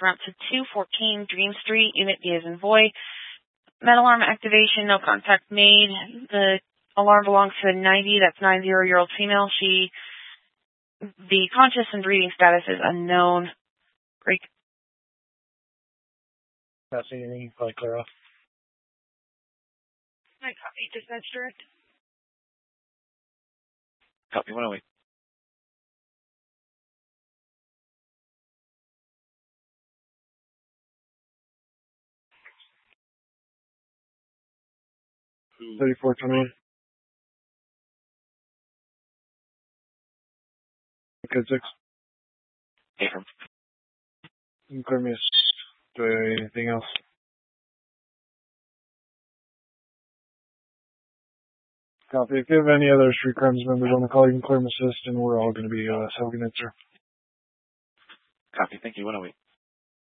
route to 214 Dream Street, Unit B as in boy. Med alarm activation, no contact made. The alarm belongs to a 90, that's 90-year-old female. The conscious and breathing status is unknown. Break. That's anything, probably clear off. I copy, dispatch direct. Copy 108. Who? 3421. Code 6. Affirm. Clear me. Do I have anything else? Copy. If you have any other street crimes members on the call, you can clear them assist, and we're all going to be self-answer. Copy. Thank you. 108.